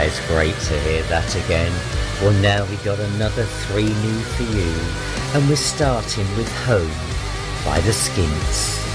it's great to hear that again. Well, now we got another 3 new for you, and we're starting with Home by the Skints.